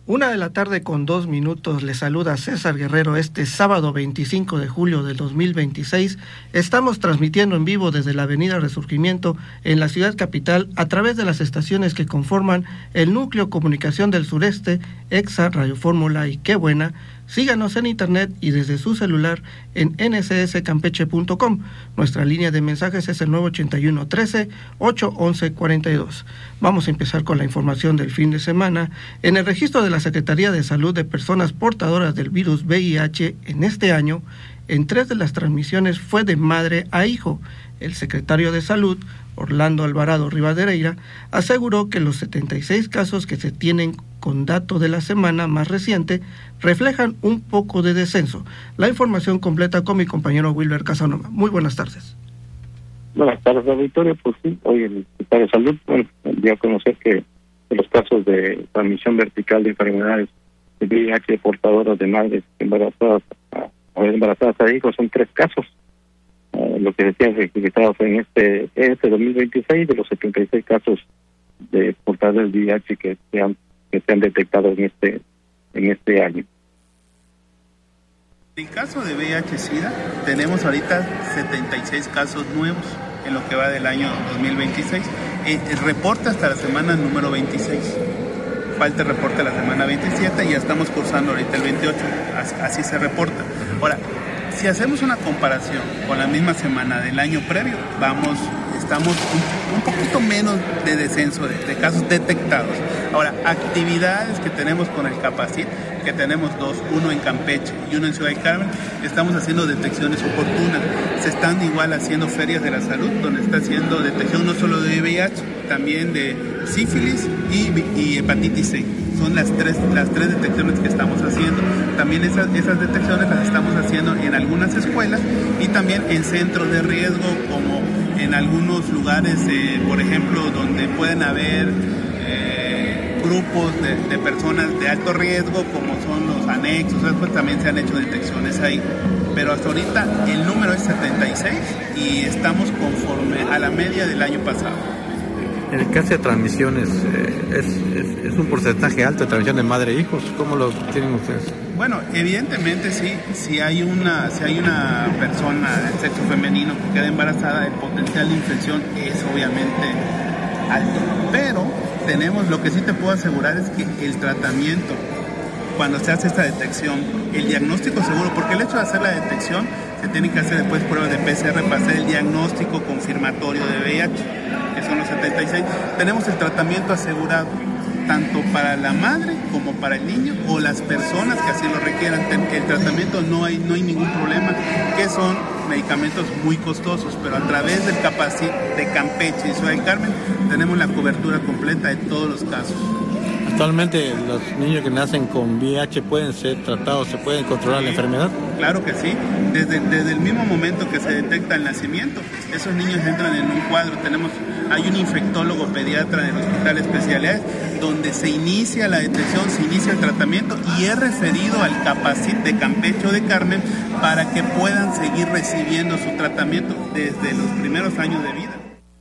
1:02 les saluda César Guerrero este sábado 25 de julio del 2026. Estamos transmitiendo en vivo desde la avenida Resurgimiento en la ciudad capital a través de las estaciones que conforman el Núcleo Comunicación del Sureste, EXA, Radio Fórmula y Qué Buena. Síganos en internet y desde su celular en ncscampeche.com. Nuestra línea de mensajes es el 981-13-811-42. Vamos a empezar con la información del fin de semana. En el registro de la Secretaría de Salud de personas portadoras del virus VIH en este año, en 3 de las transmisiones fue de madre a hijo. El secretario de Salud, Orlando Alvarado Rivadereira, aseguró que los 76 casos que se tienen con dato de la semana más reciente reflejan un poco de descenso. La información completa con mi compañero Wilber Casanova. Muy buenas tardes. Buenas tardes, auditorio. Pues sí, hoy el secretario de Salud dio a conocer que de los casos de transmisión vertical de enfermedades de VIH portadoras de madres embarazadas a hijos son 3 casos. Lo que decían registrados en este 2026 de los 76 casos de portadores de VIH que se han detectado en este año. En el caso de VIH-Sida tenemos ahorita 76 casos nuevos en lo que va del año 2026. El reporte hasta la semana número 26. Falta el reporte de la semana 27 y ya estamos cursando ahorita el 28. Así se reporta. Ahora, si hacemos una comparación con la misma semana del año previo, estamos un poquito menos de descenso de casos detectados. Ahora, actividades que tenemos con el Capacit, que tenemos 2, uno en Campeche y uno en Ciudad del Carmen, estamos haciendo detecciones oportunas. Se están igual haciendo ferias de la salud, donde está haciendo detección no solo de VIH, también de sífilis y hepatitis C. Son las tres detecciones que estamos haciendo. También esas detecciones las estamos haciendo en algunas escuelas y también en centros de riesgo, como en algunos lugares, por ejemplo, donde pueden haber grupos de personas de alto riesgo, como son los anexos, pues también se han hecho detecciones ahí. Pero hasta ahorita el número es 76 y estamos conforme a la media del año pasado. En el caso de transmisiones, ¿es un porcentaje alto de transmisión de madre e hijos? ¿Cómo lo tienen ustedes? Bueno, evidentemente sí. Si hay una persona del sexo femenino que queda embarazada, el potencial de infección es obviamente alto. Pero lo que sí te puedo asegurar es que el tratamiento, cuando se hace esta detección, el diagnóstico seguro, porque el hecho de hacer la detección, se tienen que hacer después pruebas de PCR para hacer el diagnóstico confirmatorio de VIH, que son los 76. Tenemos el tratamiento asegurado, tanto para la madre como para el niño o las personas que así lo requieran. El tratamiento no hay ningún problema, que son medicamentos muy costosos, pero a través del Capacit de Campeche y Ciudad del Carmen tenemos la cobertura completa de todos los casos. Actualmente los niños que nacen con VIH pueden ser tratados, se pueden controlar la enfermedad. Claro que sí, desde el mismo momento que se detecta el nacimiento, esos niños entran en un cuadro. Hay un infectólogo pediatra del Hospital Especialidades donde se inicia la detección, se inicia el tratamiento y es referido al Capacit de Campeche o de Carmen para que puedan seguir recibiendo su tratamiento desde los primeros años de vida.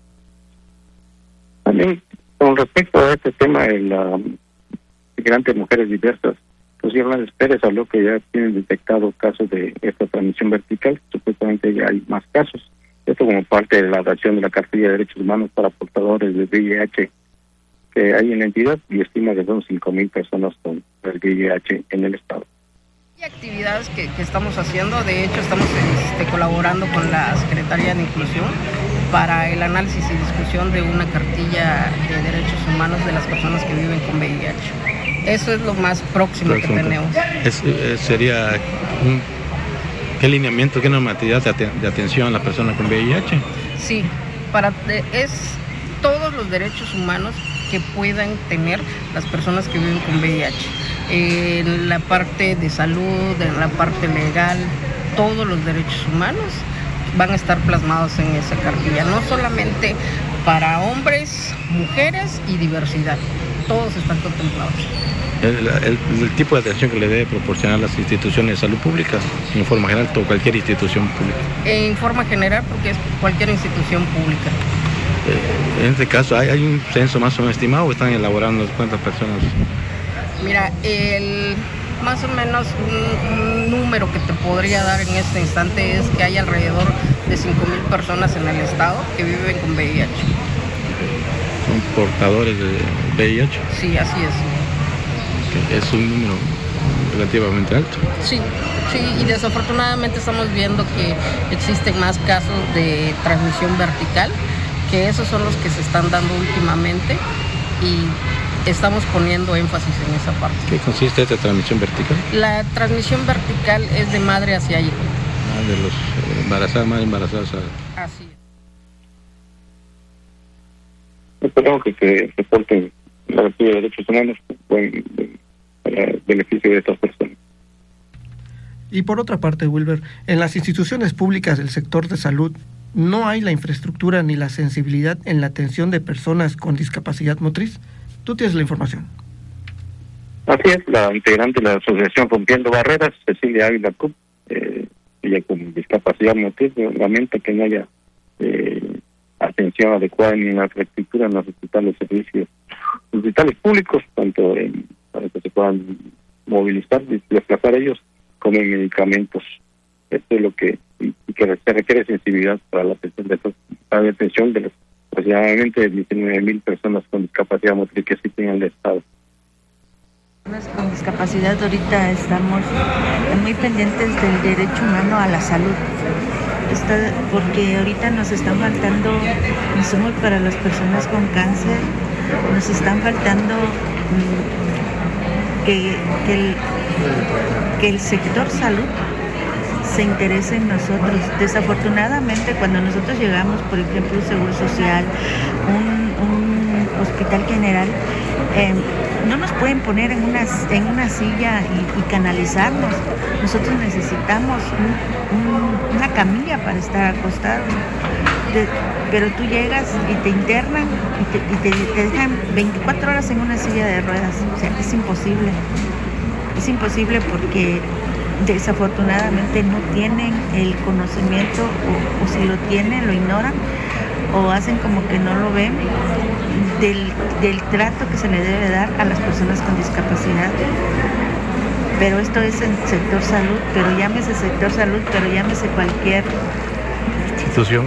También con respecto a este tema de la migrante mujeres diversas, pues Hernández Pérez habló que ya tienen detectado casos de esta transmisión vertical, supuestamente ya hay más casos. Esto como parte de la adaptación de la Cartilla de Derechos Humanos para portadores de VIH que hay en la entidad y estima que son 5,000 personas con el VIH en el estado. Hay actividades que estamos haciendo, de hecho estamos colaborando con la Secretaría de Inclusión para el análisis y discusión de una cartilla de derechos humanos de las personas que viven con VIH. Eso es lo más próximo que tenemos. Sería ¿qué lineamiento, qué normatividad de atención a las personas con VIH? Sí, es todos los derechos humanos que puedan tener las personas que viven con VIH. En la parte de salud, en la parte legal, todos los derechos humanos van a estar plasmados en esa cartilla, no solamente para hombres, mujeres y diversidad, todos están contemplados. El tipo de atención que le debe proporcionar las instituciones de salud pública, en forma general, o cualquier institución pública. En forma general, porque es cualquier institución pública. En este caso, ¿hay un censo más o menos estimado o están elaborando cuántas personas? Mira, más o menos un número que te podría dar en este instante es que hay alrededor de 5,000 personas en el estado que viven con VIH. ¿Son portadores de VIH? Sí, así es. Es un número relativamente alto. Sí, y desafortunadamente estamos viendo que existen más casos de transmisión vertical, que esos son los que se están dando últimamente y estamos poniendo énfasis en esa parte. ¿Qué consiste esta transmisión vertical? La transmisión vertical es de madre hacia hijo. De los embarazadas, madre embarazadas. Así es. Esperamos que se reporten la garantía de derechos humanos para el beneficio de estas personas. Y por otra parte, Wilber, en las instituciones públicas del sector de salud no hay la infraestructura ni la sensibilidad en la atención de personas con discapacidad motriz. Tú tienes la información. Así es, la integrante de la asociación Rompiendo Barreras, Cecilia Ávila Cup, ella con discapacidad motriz, lamenta que no haya atención adecuada ni en la infraestructura en los hospitales públicos, tanto para que se puedan movilizar y desplazar ellos, como en medicamentos. Esto es lo que se requiere sensibilidad para la atención de los aproximadamente 19,000 personas con discapacidad motriz que existen en el estado. Con discapacidad ahorita estamos muy pendientes del derecho humano a la salud, porque ahorita nos están faltando insumos para las personas con cáncer, nos están faltando que el sector salud se interese en nosotros. Desafortunadamente, cuando nosotros llegamos, por ejemplo, un seguro social, un hospital general, no nos pueden poner en una silla y canalizarnos. Nosotros necesitamos una camilla para estar acostados. Pero tú llegas y te internan y te dejan 24 horas en una silla de ruedas. O sea, es imposible. Es imposible porque desafortunadamente no tienen el conocimiento o si lo tienen, lo ignoran o hacen como que no lo ven del trato que se le debe dar a las personas con discapacidad. Pero esto es en sector salud, pero llámese sector salud, pero llámese cualquier institución,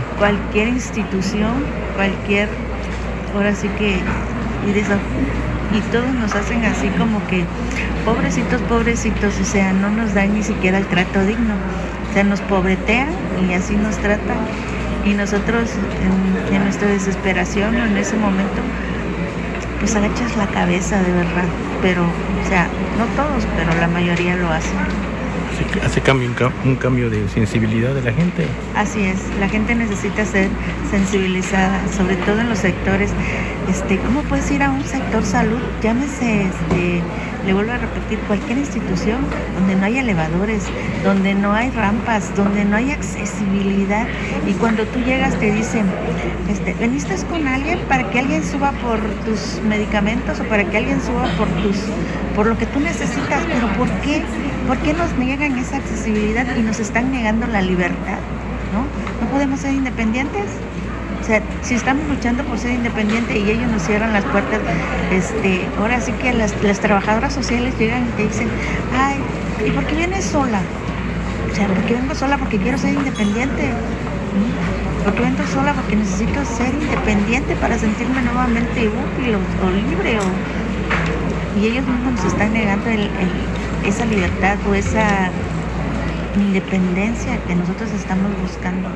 ahora sí que y todos nos hacen así como que pobrecitos, o sea, no nos dan ni siquiera el trato digno, o sea, nos pobretean y así nos tratan, y nosotros en nuestra desesperación en ese momento pues agachas la cabeza de verdad, pero, o sea, no todos, pero la mayoría lo hacen. ¿Hace un cambio de sensibilidad de la gente? Así es, la gente necesita ser sensibilizada, sobre todo en los sectores. ¿Cómo puedes ir a un sector salud? Llámese, le vuelvo a repetir, cualquier institución donde no hay elevadores, donde no hay rampas, donde no hay accesibilidad, y cuando tú llegas te dicen, ¿veniste con alguien para que alguien suba por tus medicamentos o para que alguien suba por lo que tú necesitas? ¿Pero por qué? ¿Por qué nos niegan esa accesibilidad y nos están negando la libertad? ¿No podemos ser independientes? O sea, si estamos luchando por ser independientes y ellos nos cierran las puertas, ahora sí que las trabajadoras sociales llegan y te dicen, ay, ¿y por qué vienes sola? O sea, ¿por qué vengo sola? Porque quiero ser independiente. ¿Por qué vengo sola? Porque necesito ser independiente para sentirme nuevamente útil o libre. Y ellos mismos nos están negando esa libertad o esa independencia que nosotros estamos buscando.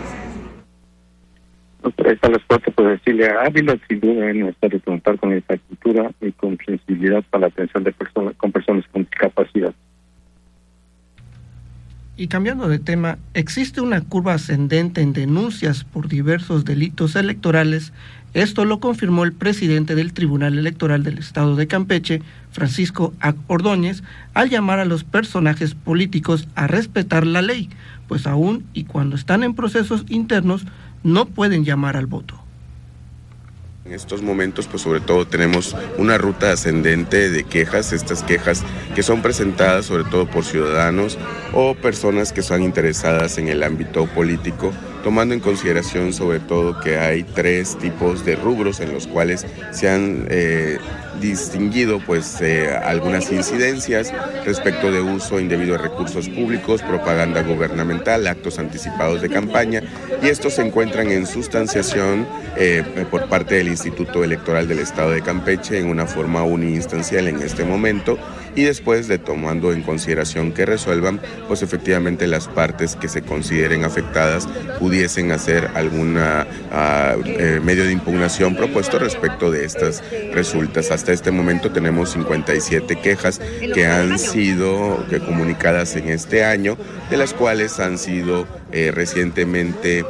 Ahí está la respuesta, pues decirle a Ávila, sin duda es necesario contar con infraestructura y con sensibilidad para la atención de personas con discapacidad. Y cambiando de tema, existe una curva ascendente en denuncias por diversos delitos electorales. Esto lo confirmó el presidente del Tribunal Electoral del Estado de Campeche, Francisco A. Ordóñez, al llamar a los personajes políticos a respetar la ley, pues aún y cuando están en procesos internos no pueden llamar al voto. En estos momentos, pues sobre todo tenemos una ruta ascendente de quejas, estas quejas que son presentadas sobre todo por ciudadanos o personas que son interesadas en el ámbito político, tomando en consideración sobre todo que hay 3 tipos de rubros en los cuales se han distinguido algunas incidencias respecto de uso indebido de recursos públicos, propaganda gubernamental, actos anticipados de campaña, y estos se encuentran en sustanciación por parte del Instituto Electoral del Estado de Campeche en una forma uniinstancial en este momento, y después de tomando en consideración que resuelvan, pues efectivamente las partes que se consideren afectadas pudiesen hacer alguna medio de impugnación propuesto respecto de estas resultas. Hasta este momento tenemos 57 quejas que han sido comunicadas en este año, de las cuales han sido recientemente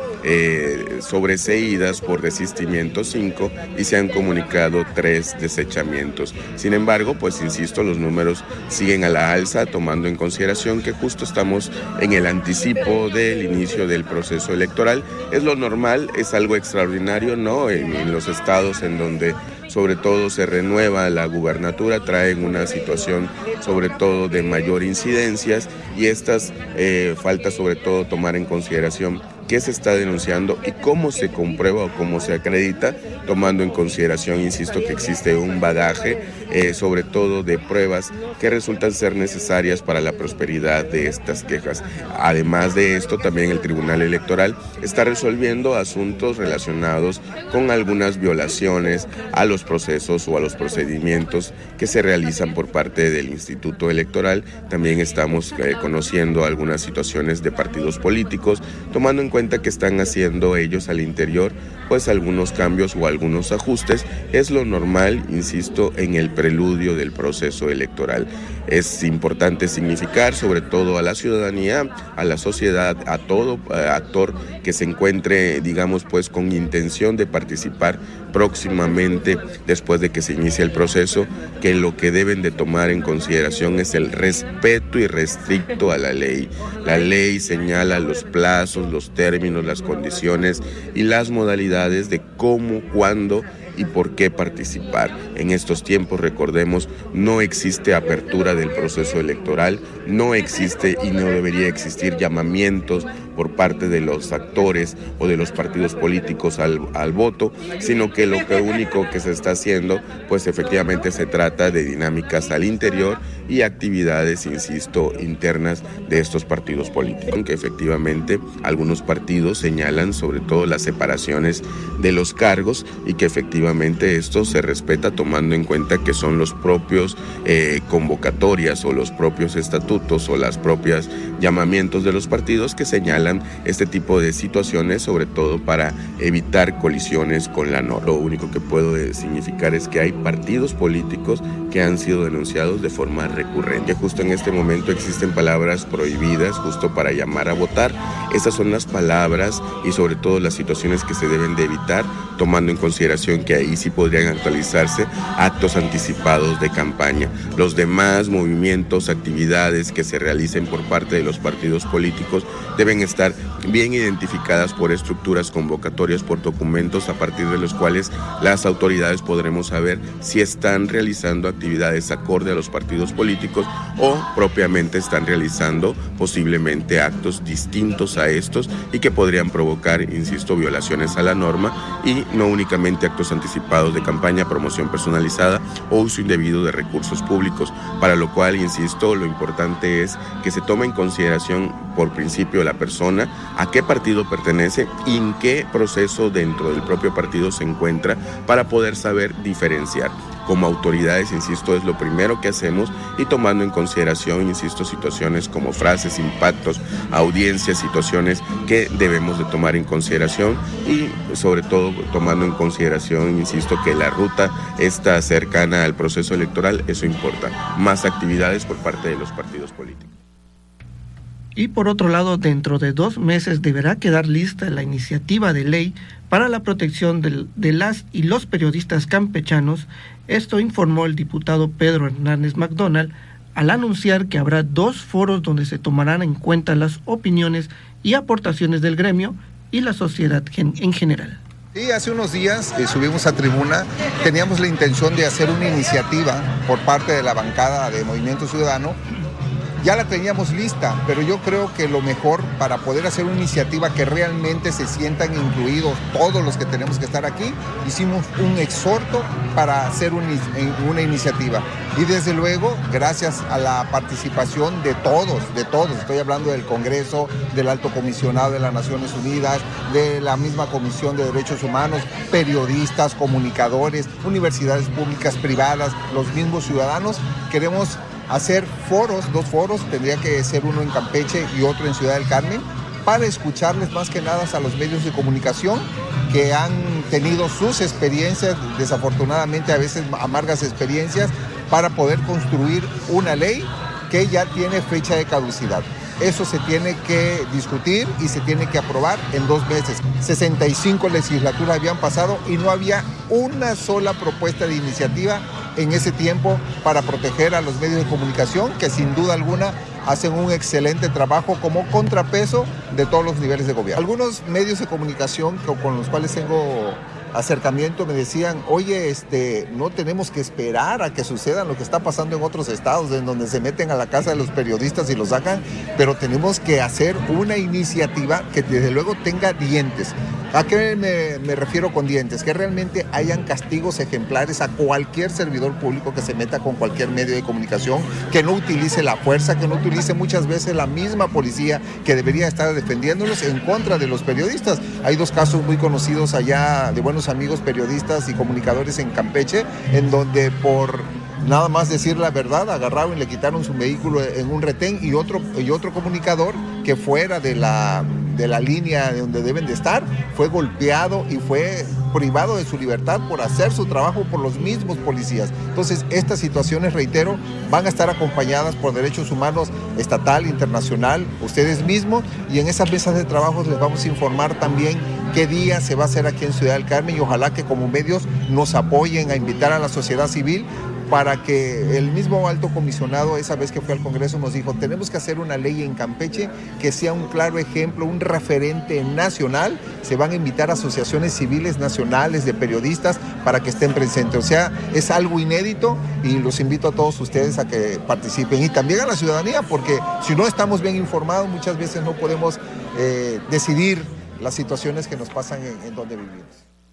sobreseídas por desistimiento 5 y se han comunicado 3 desechamientos. Sin embargo, pues insisto, los números siguen a la alza, tomando en consideración que justo estamos en el anticipo del inicio del proceso electoral. Es lo normal, es algo extraordinario, ¿no? En los estados en donde sobre todo se renueva la gubernatura, traen una situación sobre todo de mayor incidencias, y estas falta sobre todo tomar en consideración qué se está denunciando y cómo se comprueba o cómo se acredita, tomando en consideración, insisto, que existe un bagaje sobre todo de pruebas que resultan ser necesarias para la prosperidad de estas quejas. Además de esto, también el Tribunal Electoral está resolviendo asuntos relacionados con algunas violaciones a los procesos o a los procedimientos que se realizan por parte del Instituto Electoral. También estamos conociendo algunas situaciones de partidos políticos, tomando en cuenta que están haciendo ellos al interior pues algunos cambios o algunos ajustes. Es lo normal, insisto, en el preludio del proceso electoral. Es importante significar, sobre todo a la ciudadanía, a la sociedad, a todo actor que se encuentre, digamos, pues con intención de participar próximamente después de que se inicie el proceso, que lo que deben de tomar en consideración es el respeto irrestricto a la ley. La ley señala los plazos, los términos, las condiciones y las modalidades de cómo, cuándo y por qué participar. En estos tiempos, recordemos, no existe apertura del proceso electoral, no existe y no debería existir llamamientos por parte de los actores o de los partidos políticos al voto, sino que lo único que se está haciendo, pues efectivamente se trata de dinámicas al interior y actividades, insisto, internas de estos partidos políticos, que efectivamente algunos partidos señalan sobre todo las separaciones de los cargos y que efectivamente esto se respeta tomando en cuenta que son los propios convocatorias o los propios estatutos o las propias llamamientos de los partidos que señalan este tipo de situaciones, sobre todo para evitar colisiones con la norma. Lo único que puedo significar es que hay partidos políticos que han sido denunciados de forma recurrente. Justo en este momento existen palabras prohibidas justo para llamar a votar. Estas son las palabras y sobre todo las situaciones que se deben de evitar, tomando en consideración que ahí sí podrían actualizarse actos anticipados de campaña. Los demás movimientos, actividades que se realicen por parte de los partidos políticos deben estar bien identificadas por estructuras convocatorias, por documentos a partir de los cuales las autoridades podremos saber si están realizando actividades acorde a los partidos políticos o propiamente están realizando posiblemente actos distintos a estos y que podrían provocar, insisto, violaciones a la norma y no únicamente actos anticipados de campaña, promoción personalizada o uso indebido de recursos públicos, para lo cual, insisto, lo importante es que se tome en consideración por principio la persona, a qué partido pertenece y en qué proceso dentro del propio partido se encuentra para poder saber diferenciar. Como autoridades, insisto, es lo primero que hacemos y tomando en consideración, insisto, situaciones como frases, impactos, audiencias, situaciones que debemos de tomar en consideración y sobre todo tomando en consideración, insisto, que la ruta está cercana al proceso electoral, eso importa. Más actividades por parte de los partidos políticos. Y por otro lado, dentro de 2 meses deberá quedar lista la iniciativa de ley para la protección de las y los periodistas campechanos. Esto informó el diputado Pedro Hernández McDonald al anunciar que habrá 2 foros donde se tomarán en cuenta las opiniones y aportaciones del gremio y la sociedad en general. Sí, hace unos días subimos a tribuna, teníamos la intención de hacer una iniciativa por parte de la bancada de Movimiento Ciudadano ya la teníamos lista, pero yo creo que lo mejor para poder hacer una iniciativa que realmente se sientan incluidos todos los que tenemos que estar aquí, hicimos un exhorto para hacer una iniciativa. Y desde luego, gracias a la participación de todos, estoy hablando del Congreso, del Alto Comisionado de las Naciones Unidas, de la misma Comisión de Derechos Humanos, periodistas, comunicadores, universidades públicas, privadas, los mismos ciudadanos, queremos hacer dos foros, tendría que ser uno en Campeche y otro en Ciudad del Carmen, para escucharles más que nada a los medios de comunicación que han tenido sus experiencias, desafortunadamente a veces amargas experiencias, para poder construir una ley que ya tiene fecha de caducidad. Eso se tiene que discutir y se tiene que aprobar en 2 meses. 65 legislaturas habían pasado y no había una sola propuesta de iniciativa en ese tiempo para proteger a los medios de comunicación, que sin duda alguna hacen un excelente trabajo como contrapeso de todos los niveles de gobierno. Algunos medios de comunicación con los cuales tengo acercamiento me decían, oye, no tenemos que esperar a que suceda lo que está pasando en otros estados, en donde se meten a la casa de los periodistas y los sacan, pero tenemos que hacer una iniciativa que desde luego tenga dientes. ¿A qué me refiero con dientes? Que realmente hayan castigos ejemplares a cualquier servidor público que se meta con cualquier medio de comunicación, que no utilice la fuerza, que no utilice muchas veces la misma policía que debería estar defendiéndolos en contra de los periodistas. Hay 2 casos muy conocidos allá de buenos amigos periodistas y comunicadores en Campeche, en donde por nada más decir la verdad agarraron y le quitaron su vehículo en un retén, y otro comunicador que fuera de la línea de donde deben de estar fue golpeado y fue privado de su libertad por hacer su trabajo por los mismos policías. Entonces, estas situaciones, reitero, van a estar acompañadas por derechos humanos estatal, internacional, ustedes mismos, y en esas mesas de trabajo les vamos a informar también qué día se va a hacer aquí en Ciudad del Carmen, y ojalá que como medios nos apoyen a invitar a la sociedad civil para que el mismo alto comisionado, esa vez que fue al Congreso, nos dijo, tenemos que hacer una ley en Campeche que sea un claro ejemplo, un referente nacional. Se van a invitar asociaciones civiles nacionales de periodistas para que estén presentes. O sea, es algo inédito y los invito a todos ustedes a que participen, y también a la ciudadanía, porque si no estamos bien informados, muchas veces no podemos decidir las situaciones que nos pasan en donde vivimos.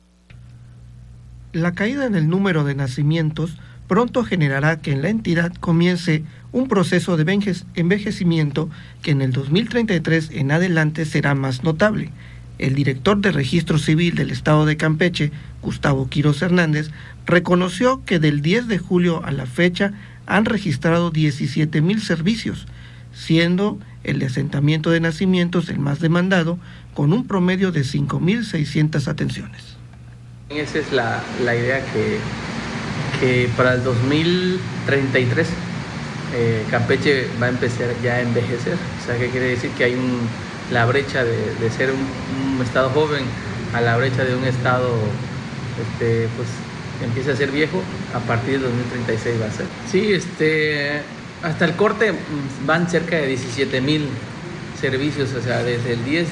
La caída en el número de nacimientos pronto generará que en la entidad comience un proceso de envejecimiento que en el 2033 en adelante será más notable. El director de Registro Civil del Estado de Campeche, Gustavo Quiroz Hernández, reconoció que del 10 de julio a la fecha han registrado 17,000 servicios, siendo el de asentamiento de nacimientos el más demandado, con un promedio de 5,600 atenciones. Esa es la idea que para el 2033 Campeche va a empezar ya a envejecer. O sea, ¿qué quiere decir? Que hay la brecha de ser un estado joven a la brecha de un estado pues empieza a ser viejo. A partir del 2036 va a ser. Sí, hasta el corte van cerca de 17,000 servicios, o sea, desde el 10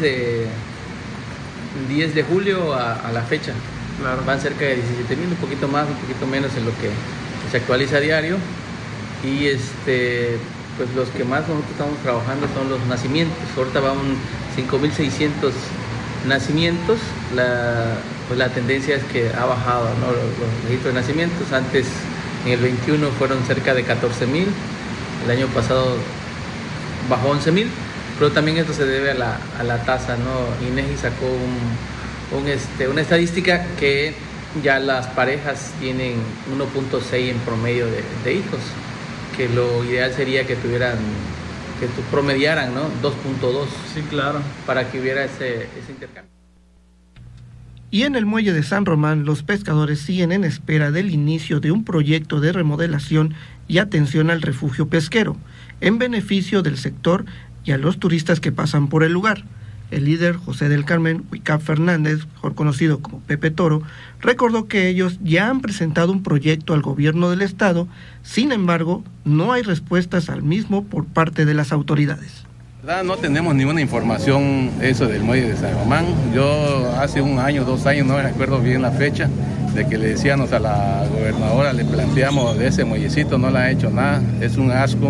de julio a la fecha. Claro. Van cerca de 17,000, un poquito más, un poquito menos en lo que se actualiza a diario. Y pues los que más nosotros estamos trabajando son los nacimientos. Ahorita van 5,600 nacimientos. La tendencia es que ha bajado, ¿no? los registros de nacimientos. Antes, en el 21, fueron cerca de 14,000. El año pasado bajó 11,000. Pero también esto se debe a la tasa, ¿no? INEGI sacó una estadística que ya las parejas tienen 1.6 en promedio de hijos, que lo ideal sería que promediaran, ¿no? 2.2. Sí, claro. Para que hubiera ese intercambio. Y en el muelle de San Román, los pescadores siguen en espera del inicio de un proyecto de remodelación y atención al refugio pesquero, en beneficio del sector y a los turistas que pasan por el lugar. El líder José del Carmen Huicap Fernández, mejor conocido como Pepe Toro, recordó que ellos ya han presentado un proyecto al gobierno del estado, sin embargo, no hay respuestas al mismo por parte de las autoridades. No tenemos ninguna información eso del muelle de San Román. Yo hace 1 año, 2 años, no recuerdo bien la fecha, de que le decíamos a la gobernadora, le planteamos de ese muellecito, no le ha hecho nada, es un asco.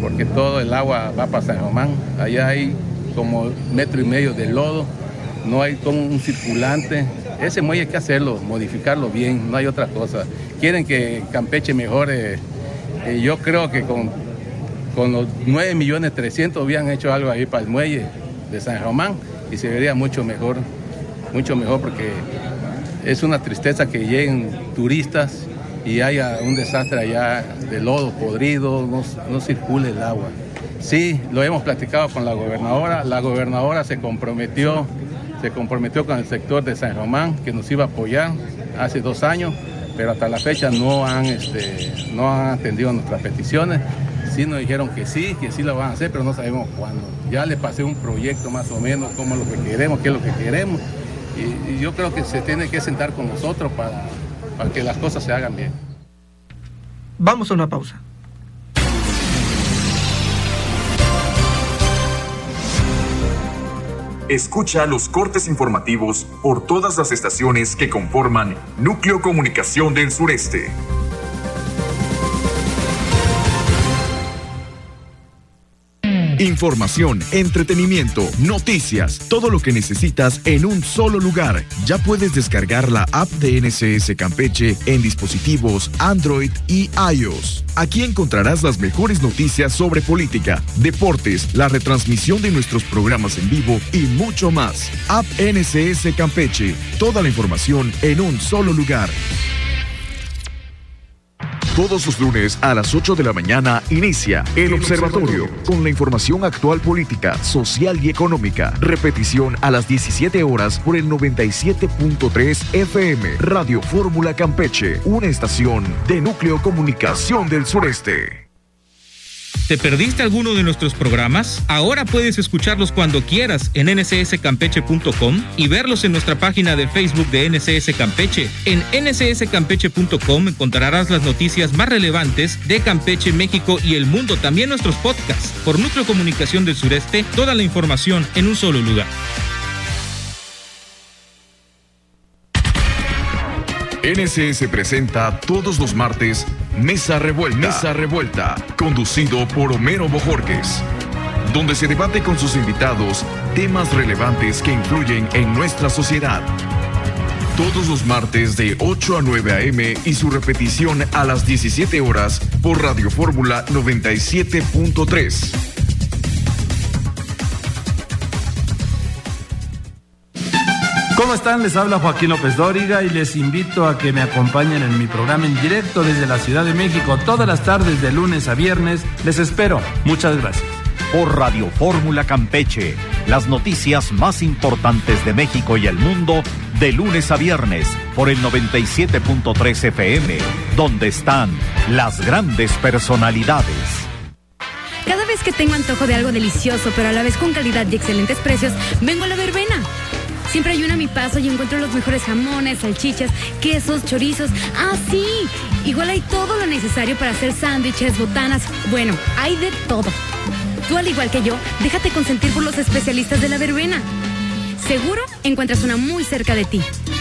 porque todo el agua va para San Román. Allá hay como 1.5 metros de lodo, no hay como un circulante. Ese muelle hay que hacerlo, modificarlo bien, no hay otra cosa. Quieren que Campeche mejore. Yo creo que con los 9.300.000 hubieran hecho algo ahí para el muelle de San Román y se vería mucho mejor porque es una tristeza que lleguen turistas y haya un desastre allá de lodo podrido, no circule el agua. Sí, lo hemos platicado con la gobernadora se comprometió con el sector de San Román que nos iba a apoyar hace 2 años, pero hasta la fecha no han atendido nuestras peticiones. Sí nos dijeron que sí lo van a hacer, pero no sabemos cuándo. Ya le pasé un proyecto más o menos, cómo es lo que queremos, qué es lo que queremos, y yo creo que se tiene que sentar con nosotros para que las cosas se hagan bien. Vamos a una pausa. Escucha los cortes informativos por todas las estaciones que conforman Núcleo Comunicación del Sureste. Información, entretenimiento, noticias, todo lo que necesitas en un solo lugar. Ya puedes descargar la app de NSS Campeche en dispositivos Android y iOS. Aquí encontrarás las mejores noticias sobre política, deportes, la retransmisión de nuestros programas en vivo y mucho más. App NSS Campeche, toda la información en un solo lugar. Todos los lunes a las 8 de la mañana inicia El Observatorio con la información actual política, social y económica. Repetición a las 17 horas por el 97.3 FM. Radio Fórmula Campeche, una estación de Núcleo Comunicación del Sureste. ¿Te perdiste alguno de nuestros programas? Ahora puedes escucharlos cuando quieras en ncscampeche.com y verlos en nuestra página de Facebook de NCS Campeche. En ncscampeche.com encontrarás las noticias más relevantes de Campeche, México y el mundo, también nuestros podcasts. Por Núcleo Comunicación del Sureste, toda la información en un solo lugar. NSS presenta todos los martes Mesa Revuelta, conducido por Homero Bojorquez, donde se debate con sus invitados temas relevantes que influyen en nuestra sociedad. Todos los martes de 8 a 9 a.m. y su repetición a las 17 horas por Radio Fórmula 97.3. ¿Cómo están? Les habla Joaquín López Dóriga y les invito a que me acompañen en mi programa en directo desde la Ciudad de México todas las tardes de lunes a viernes. Les espero. Muchas gracias. Por Radio Fórmula Campeche, las noticias más importantes de México y el mundo de lunes a viernes por el 97.3 FM, donde están las grandes personalidades. Cada vez que tengo antojo de algo delicioso, pero a la vez con calidad y excelentes precios, vengo a La Verbena. Siempre hay una a mi paso y encuentro los mejores jamones, salchichas, quesos, chorizos. ¡Ah, sí! Igual hay todo lo necesario para hacer sándwiches, botanas. Bueno, hay de todo. Tú, al igual que yo, déjate consentir por los especialistas de La Verbena. Seguro encuentras una muy cerca de ti.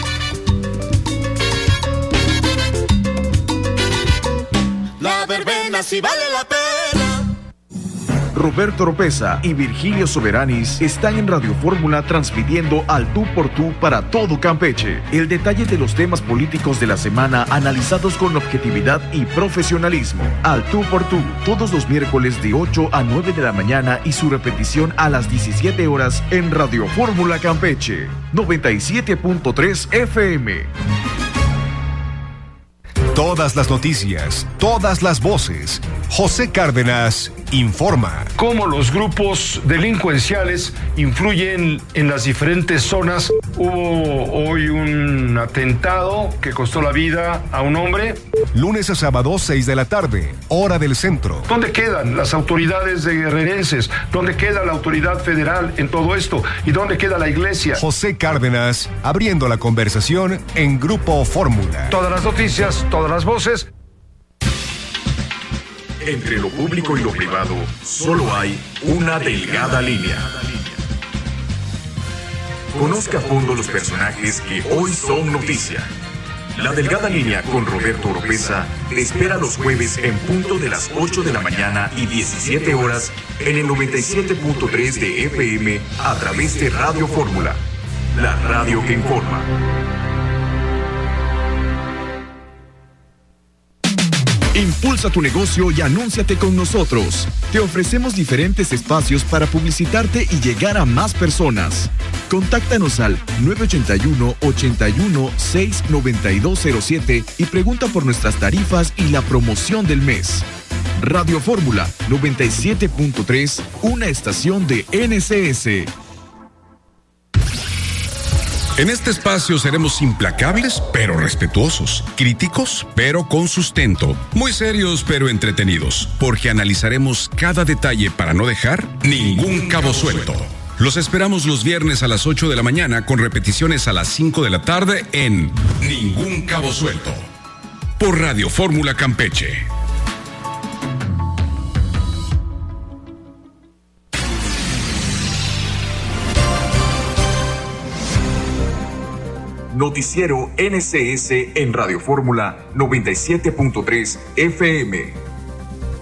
La Verbena sí vale la pena. Roberto Oropeza y Virgilio Soberanis están en Radio Fórmula transmitiendo al tú por tú para todo Campeche. El detalle de los temas políticos de la semana analizados con objetividad y profesionalismo. Al tú por tú, todos los miércoles de 8 a 9 de la mañana y su repetición a las 17 horas en Radio Fórmula Campeche, 97.3 FM. Todas las noticias, todas las voces. José Cárdenas informa. Cómo los grupos delincuenciales influyen en las diferentes zonas. Hubo hoy un atentado que costó la vida a un hombre. Lunes a sábado, 6 de la tarde, hora del centro. ¿Dónde quedan las autoridades de guerrerenses? ¿Dónde queda la autoridad federal en todo esto? ¿Y dónde queda la iglesia? José Cárdenas, abriendo la conversación en Grupo Fórmula. Todas las noticias, todas las voces. Entre lo público y lo privado, solo hay una delgada línea. Conozca a fondo los personajes que hoy son noticia. La Delgada Línea con Roberto Oropeza te espera los jueves en punto de las 8 de la mañana y 17 horas en el 97.3 de FM a través de Radio Fórmula, la radio que informa. Impulsa tu negocio y anúnciate con nosotros. Te ofrecemos diferentes espacios para publicitarte y llegar a más personas. Contáctanos al 981-81-69207 y pregunta por nuestras tarifas y la promoción del mes. Radio Fórmula 97.3, una estación de NCS. En este espacio seremos implacables, pero respetuosos, críticos, pero con sustento, muy serios, pero entretenidos, porque analizaremos cada detalle para no dejar ningún cabo suelto. Los esperamos los viernes a las 8 de la mañana con repeticiones a las 5 de la tarde en Ningún Cabo Suelto, por Radio Fórmula Campeche. Noticiero NCS en Radio Fórmula 97.3 FM.